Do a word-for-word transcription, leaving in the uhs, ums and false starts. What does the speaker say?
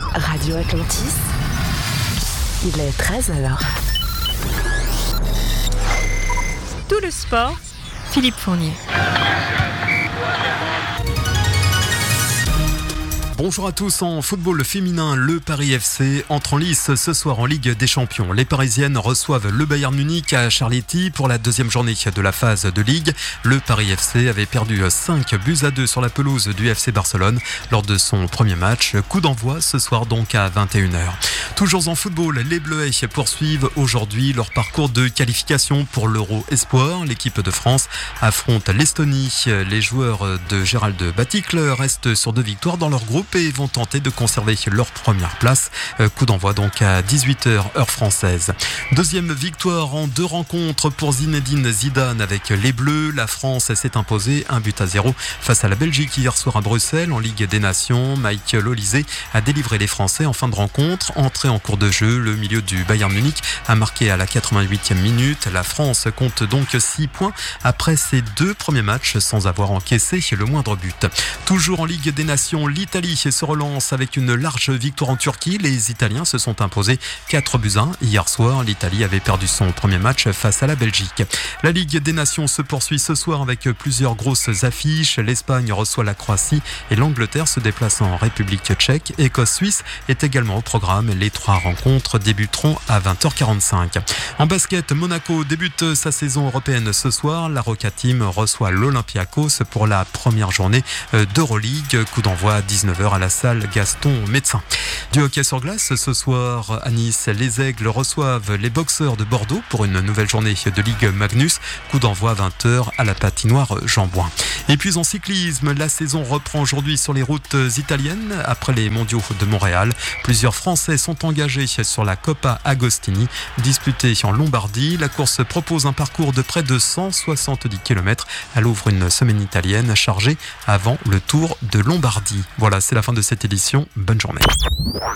Radio Atlantis, il est treize heures. Tout le sport, Philippe Fournier. Bonjour à tous. En football féminin, le Paris F C entre en lice ce soir en Ligue des Champions. Les Parisiennes reçoivent le Bayern Munich à Charletti pour la deuxième journée de la phase de Ligue. Le Paris F C avait perdu cinq buts à deux sur la pelouse du F C Barcelone lors de son premier match. Coup d'envoi ce soir donc à vingt et une heures. Toujours en football, les Bleuets poursuivent aujourd'hui leur parcours de qualification pour l'Euro Espoir. L'équipe de France affronte l'Estonie. Les joueurs de Gérald Baticle restent sur deux victoires dans leur groupe et vont tenter de conserver leur première place. Coup d'envoi donc à dix-huit heures heure française. Deuxième victoire en deux rencontres pour Zinedine Zidane avec les Bleus. La France s'est imposée un but à zéro face à la Belgique hier soir à Bruxelles en Ligue des Nations. Michael Olise a délivré les Français en fin de rencontre. Entré en cours de jeu, le milieu du Bayern Munich a marqué à la quatre-vingt-huitième minute. La France compte donc six points après ses deux premiers matchs sans avoir encaissé le moindre but. Toujours en Ligue des Nations, l'Italie se relance avec une large victoire en Turquie. Les Italiens se sont imposés quatre buts à un. Hier soir, l'Italie avait perdu son premier match face à la Belgique. La Ligue des Nations se poursuit ce soir avec plusieurs grosses affiches. L'Espagne reçoit la Croatie et l'Angleterre se déplace en République tchèque. Écosse-Suisse est également au programme. Les trois rencontres débuteront à vingt heures quarante-cinq. En basket, Monaco débute sa saison européenne ce soir. La Roca Team reçoit l'Olympiakos pour la première journée d'Euroleague. Coup d'envoi à dix-neuf heures à la salle Gaston Médecin. Du hockey sur glace, ce soir à Nice, les Aigles reçoivent les Boxers de Bordeaux pour une nouvelle journée de Ligue Magnus. Coup d'envoi à vingt heures à la patinoire Jean Bouin. Et puis en cyclisme, la saison reprend aujourd'hui sur les routes italiennes. Après les mondiaux de Montréal, plusieurs Français sont engagés sur la Coppa Agostini, disputée en Lombardie. La course propose un parcours de près de cent soixante-dix kilomètres. Elle ouvre une semaine italienne chargée avant le Tour de Lombardie. Voilà, c'est la fin de cette édition. Bonne journée.